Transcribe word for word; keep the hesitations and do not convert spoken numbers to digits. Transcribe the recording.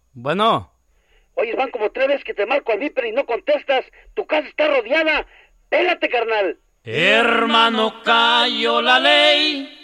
Bueno. Oye, van como tres veces que te marco al Viper y no contestas. Tu casa está rodeada. Pélate, carnal. Hermano, cayó la ley.